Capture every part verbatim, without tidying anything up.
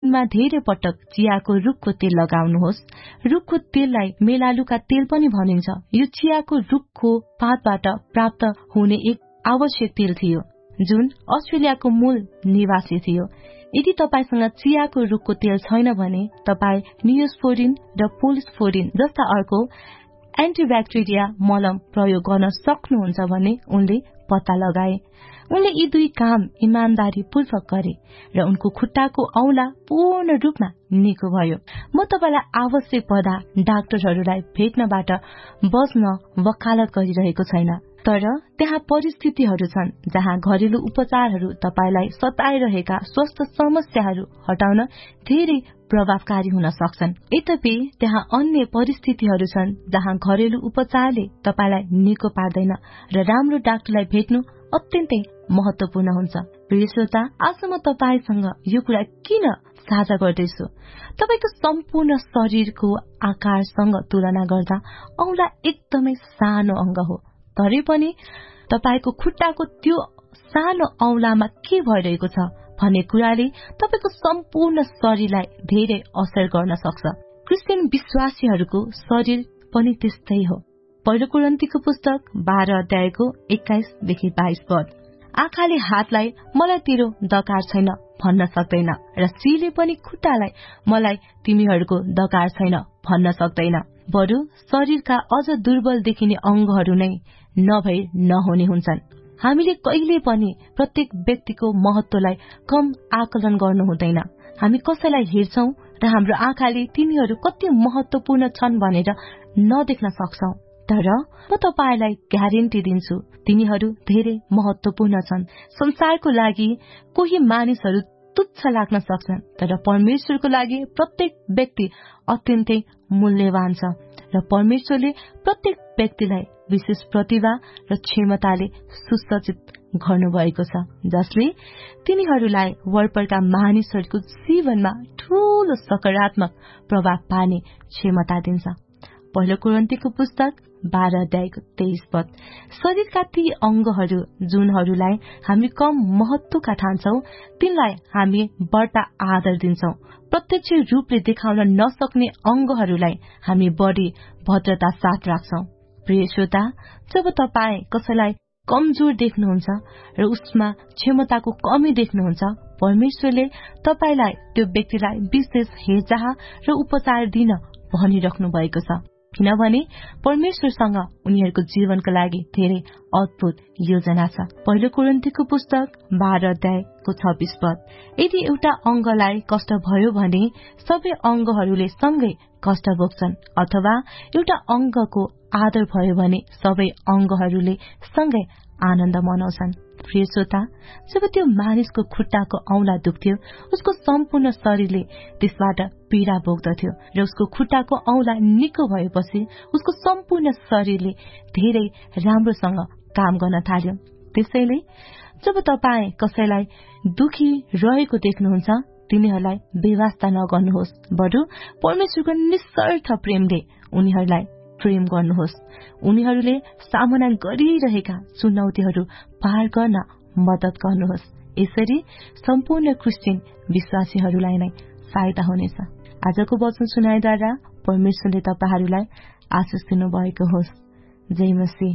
दिनमा धेरै पटक चियाको रुखको तेल लगाउनुहोस्। रुखको तेललाई मेलालुका तेल पनि भनिन्छ। यो चियाको रुखको पातबाट प्राप्त हुने एक आवश्यक तेल थियो जुन अस्ट्रेलियाको मूल निवासी थियो। यदि तपाईसँग चियाको रुखको तेल छैन भने तपाई नियोस्पोरिन र पोलिस्फोरिन जस्ता अर्को एन्टिब्याक्टेरिया मलम प्रयोग गर्न सक्नुहुन्छ भन्ने उनले पत्ता लगाए। उनले यी दुई काम इमानदारी पूर्वक गरे र उनको खुट्टाको औला पूर्ण रूपमा निको भयो। म तपाईलाई आवश्यक पर्दा डाक्टरहरूलाई भेट्नबाट बस्न वकालत गरिरहेको छैन, तर त्यहाँ परिस्थितिहरू छन् जहाँ घरेलु उपचारहरू तपाईलाई सताइरहेका स्वास्थ्य समस्याहरू हटाउन धेरै प्रभावकारी हुन सक्छन्। यद्यपि त्यहाँ अन्य परिस्थितिहरू छन् जहाँ घरेलु उपचारले तपाईलाई निको पार्दैन र राम्रो डाक्टरलाई भेट्नु अत्यन्तै महत्वपूर्ण हुन्छ। प्रिय श्रोता, आज म तपाईसँग यो कुरा किन साझा गर्दैछु? तपाईको सम्पूर्ण शरीरको आकारसँग तुलना गर्दा औंला एकदमै सानो अंग हो, तरै पनि तपाईको खुट्टाको त्यो सानो औंलामा के भइरहेको छ भन्ने कुराले तपाईको सम्पूर्ण शरीरलाई धेरै असर गर्न सक्छ। क्रिस्चियन विश्वासीहरूको शरीर पनि त्यस्तै हो। पहिलो कोरिन्थीको पुस्तक बाह्र अध्यायको एक्काइसदेखि बाइस पद। आँखाले हातलाई मलाई तेरो दकार छैन भन्न सक्दैन र सिरले पनि खुट्टालाई मलाई तिमीहरूको दकार छैन भन्न सक्दैन। बरु शरीरका अझ दुर्बल देखिने अंगहरू नै नभई नहुने हुन्छन्। हामीले कहिले पनि प्रत्येक व्यक्तिको महत्वलाई कम आकलन गर्नु हुँदैन। हामी कसैलाई हेर्छौं र हाम्रो आँखाले तिनीहरू कति महत्वपूर्ण छन् भनेर नदेख्न सक्छौं, तर म तपाईलाई ग्यारेन्टी दिन्छु तिनीहरू धेरै महत्वपूर्ण छन्। संसारको लागि कोही मानिसहरू तुच्छ लाग्न सक्छन्, तर परमेश्वरको लागि प्रत्येक व्यक्ति अत्यन्तै मूल्यवान छ र परमेश्वरले प्रत्येक व्यक्तिलाई विशेष प्रतिभा र क्षमताले सुसज्जित गर्नुभएको छ, जसले तिनीहरूलाई वरपरका मानिसहरूको जीवनमा ठूलो सकारात्मक प्रभाव पार्ने क्षमता दिन्छ। पहिलो कोरिन्थीको पुस्तक बाह्र अध्यायको तेइस पद। शरीरका ती अंगहरू जुनहरूलाई हामी कम महत्वका ठान्छौं तिनलाई हामी बढ्ता आदर दिन्छौं। प्रत्यक्ष रूपले देखाउन नसक्ने अंगहरूलाई हामी बढी भद्रता साथ राख्छौं। प्रिय श्रोता, जब तपाई कसैलाई कमजोर देख्नुहुन्छ र उसमा क्षमताको कमी देख्नुहुन्छ, परमेश्वरले तपाईलाई त्यो व्यक्तिलाई विशेष हेरचाह र उपचार दिन भनिराख्नु भएको छ, किनभने परमेश्वरसँग उनीहरूको जीवनको लागि धेरै अद्भुत योजना छ। पहिलो कोरिन्थीको पुस्तक बाह्र अध्यायको छब्बीस पद। यदि एउटा अंगलाई कष्ट भयो भने सबै अंगहरूले सँगै कष्ट भोग्छन्, अथवा एउटा अंगको आदर भयो भने सबै अंगहरूले सँगै आनन्द मनाउँछन्। प्रिय श्रोता, जब त्यो मानिसको खुट्टाको औंला दुख्थ्यो उसको सम्पूर्ण शरीरले त्यसबाट पीड़ा भोग्दथ्यो र उसको खुट्टाको औंला निको भएपछि उसको सम्पूर्ण शरीरले धेरै राम्रोसँग काम गर्न थाल्यो। त्यसैले जब तपाई कसैलाई दुखी रहेको देख्नुहुन्छ तिनीहरूलाई बेवास्ता नगर्नुहोस्, बरु परमेश्वरको निस्वार्थ प्रेमले उनीहरूलाई प्रेम गर्नुहोस्। उनीहरूले सामना गरिरहेका चुनौतीहरू पार गर्न मद्दत गर्नुहोस्। यसरी सम्पूर्ण क्रिस्चियन विश्वासीहरूलाई नै फाइदा हुनेछ। आजको वचन सुनाइद्वारा परमेश्वरले तपाईहरूलाई आशीष दिनु भएको होस्। जय मसीह।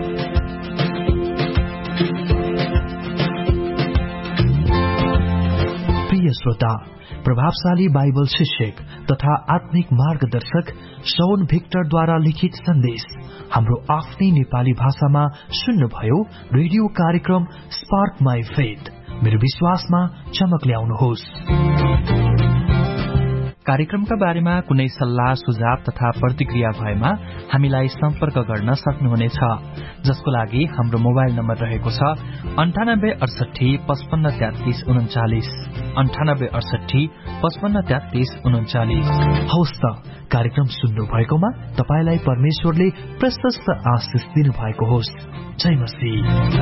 प्रिय श्रोता, प्रभावशाली बाइबल शिक्षक तथा आत्मिक मार्गदर्शक शौन भिक्टरद्वारा लिखित सन्देश हाम्रो आफ्नै नेपाली भाषामा सुन्नुभयो। रेडियो कार्यक्रम स्पार्क माई फेथ, मेरो विश्वासमा चमक ल्याउनुहोस्। कार्यक्रमका बारेमा कुनै सल्लाह सुझाव तथा प्रतिक्रिया भएमा हामीलाई सम्पर्क गर्न सक्नुहुनेछ, जसको लागि हाम्रो मोबाइल नम्बर रहेको छ अन्ठानब्बे अडसठी पचपन्न तेत्तीस उन्चालिस अन्ठानब्बे अडसठी पचपन्न तेत्तीस उन्चालिस। हवस् त, कार्यक्रम सुन्नु भएकोमा तपाईलाई परमेश्वरले प्रशस्त आशीष दिनु भएको होस्। जय मसीह।